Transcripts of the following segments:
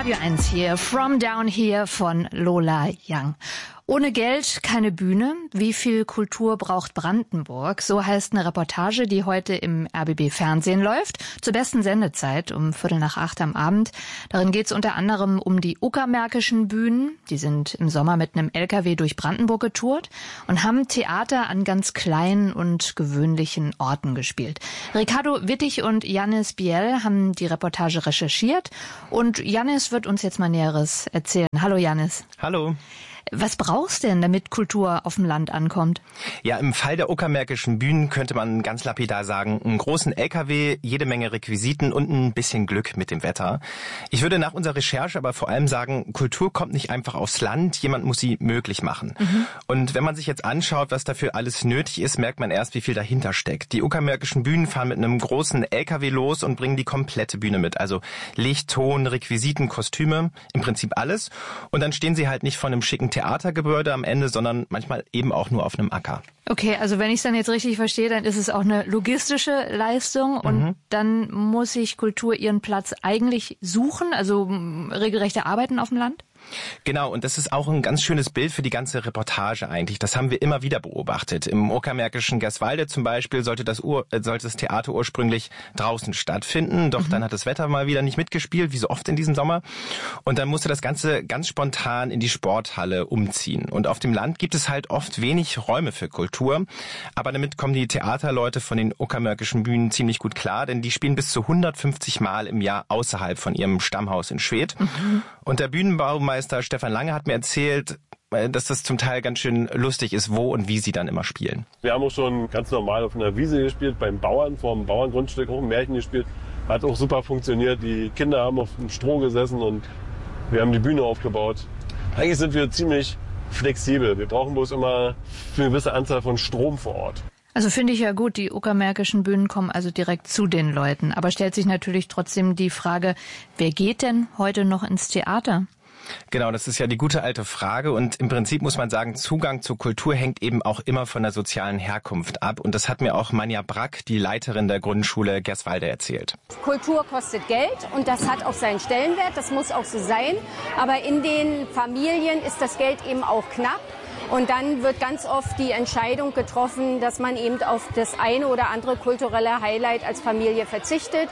Radio 1 hier, From Down Here von Lola Young. Ohne Geld keine Bühne. Wie viel Kultur braucht Brandenburg? So heißt eine Reportage, die heute im RBB Fernsehen läuft. Zur besten Sendezeit um 7:45 am Abend. Darin geht es unter anderem um die Uckermärkischen Bühnen. Die sind im Sommer mit einem LKW durch Brandenburg getourt und haben Theater an ganz kleinen und gewöhnlichen Orten gespielt. Ricardo Wittig und Janis Biel haben die Reportage recherchiert. Und Janis wird uns jetzt mal Näheres erzählen. Hallo Janis. Hallo. Was brauchst du denn, damit Kultur auf dem Land ankommt? Ja, im Fall der Uckermärkischen Bühnen könnte man ganz lapidar sagen, einen großen LKW, jede Menge Requisiten und ein bisschen Glück mit dem Wetter. Ich würde nach unserer Recherche aber vor allem sagen, Kultur kommt nicht einfach aufs Land, jemand muss sie möglich machen. Und wenn man sich jetzt anschaut, was dafür alles nötig ist, merkt man erst, wie viel dahinter steckt. Die Uckermärkischen Bühnen fahren mit einem großen LKW los und bringen die komplette Bühne mit. Also Licht, Ton, Requisiten, Kostüme, im Prinzip alles. Und dann stehen sie halt nicht vor einem schicken Theatergebäude am Ende, sondern manchmal eben auch nur auf einem Acker. Okay, also wenn ich es dann jetzt richtig verstehe, dann ist es auch eine logistische Leistung und dann muss sich Kultur ihren Platz eigentlich suchen, also regelrechte Arbeiten auf dem Land? Genau, und das ist auch ein ganz schönes Bild für die ganze Reportage eigentlich. Das haben wir immer wieder beobachtet. Im Uckermärkischen Gerswalde zum Beispiel sollte das Theater ursprünglich draußen stattfinden, doch dann hat das Wetter mal wieder nicht mitgespielt, wie so oft in diesem Sommer. Und dann musste das Ganze ganz spontan in die Sporthalle umziehen. Und auf dem Land gibt es halt oft wenig Räume für Kultur, aber damit kommen die Theaterleute von den Uckermärkischen Bühnen ziemlich gut klar, denn die spielen bis zu 150 Mal im Jahr außerhalb von ihrem Stammhaus in Schwedt. Und der Bühnenbaumeister Stefan Lange hat mir erzählt, dass das zum Teil ganz schön lustig ist, wo und wie sie dann immer spielen. Wir haben auch schon ganz normal auf einer Wiese gespielt, beim Bauern, vor dem Bauerngrundstück auch ein Märchen gespielt. Hat auch super funktioniert. Die Kinder haben auf dem Stroh gesessen und wir haben die Bühne aufgebaut. Eigentlich sind wir ziemlich flexibel. Wir brauchen bloß immer für eine gewisse Anzahl von Strom vor Ort. Also finde ich ja gut, die Uckermärkischen Bühnen kommen also direkt zu den Leuten. Aber stellt sich natürlich trotzdem die Frage, wer geht denn heute noch ins Theater? Genau, das ist ja die gute alte Frage und im Prinzip muss man sagen, Zugang zur Kultur hängt eben auch immer von der sozialen Herkunft ab und das hat mir auch Manja Brack, die Leiterin der Grundschule Gerswalde, erzählt. Kultur kostet Geld und das hat auch seinen Stellenwert, das muss auch so sein, aber in den Familien ist das Geld eben auch knapp. Und dann wird ganz oft die Entscheidung getroffen, dass man eben auf das eine oder andere kulturelle Highlight als Familie verzichtet.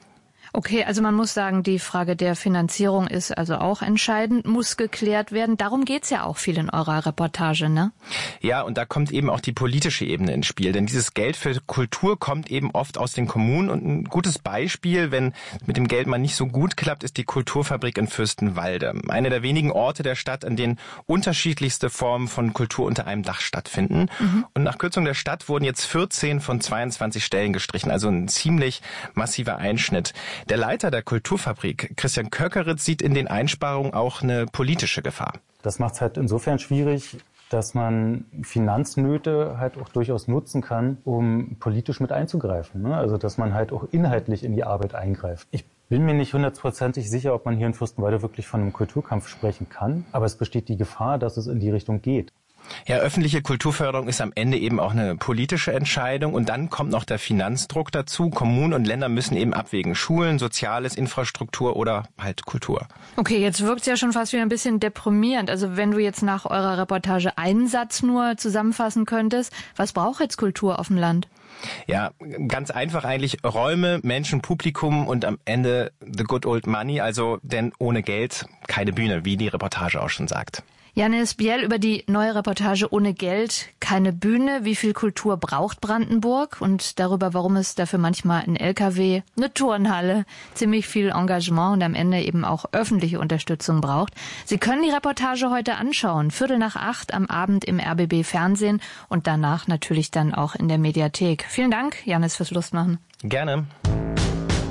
Okay, also man muss sagen, die Frage der Finanzierung ist also auch entscheidend, muss geklärt werden. Darum geht's ja auch viel in eurer Reportage, ne? Ja, und da kommt eben auch die politische Ebene ins Spiel. Denn dieses Geld für Kultur kommt eben oft aus den Kommunen. Und ein gutes Beispiel, wenn mit dem Geld mal nicht so gut klappt, ist die Kulturfabrik in Fürstenwalde. Einer der wenigen Orte der Stadt, an denen unterschiedlichste Formen von Kultur unter einem Dach stattfinden. Und nach Kürzung der Stadt wurden jetzt 14 von 22 Stellen gestrichen. Also ein ziemlich massiver Einschnitt. Der Leiter der Kulturfabrik, Christian Köckeritz, sieht in den Einsparungen auch eine politische Gefahr. Das macht es halt insofern schwierig, dass man Finanznöte halt auch durchaus nutzen kann, um politisch mit einzugreifen. Ne? Also dass man halt auch inhaltlich in die Arbeit eingreift. Ich bin mir nicht hundertprozentig sicher, ob man hier in Fürstenwalde wirklich von einem Kulturkampf sprechen kann, aber es besteht die Gefahr, dass es in die Richtung geht. Ja, öffentliche Kulturförderung ist am Ende eben auch eine politische Entscheidung und dann kommt noch der Finanzdruck dazu. Kommunen und Länder müssen eben abwägen. Schulen, Soziales, Infrastruktur oder halt Kultur. Okay, jetzt wirkt es ja schon fast wieder ein bisschen deprimierend. Also wenn du jetzt nach eurer Reportage einen Satz nur zusammenfassen könntest, was braucht jetzt Kultur auf dem Land? Ja, ganz einfach eigentlich Räume, Menschen, Publikum und am Ende the good old money. Also denn ohne Geld keine Bühne, wie die Reportage auch schon sagt. Janis Biel über die neue Reportage Ohne Geld, keine Bühne. Wie viel Kultur braucht Brandenburg? Und darüber, warum es dafür manchmal ein LKW, eine Turnhalle, ziemlich viel Engagement und am Ende eben auch öffentliche Unterstützung braucht. Sie können die Reportage heute anschauen. 7:45 am Abend im RBB Fernsehen und danach natürlich dann auch in der Mediathek. Vielen Dank, Janis, fürs Lustmachen. Gerne.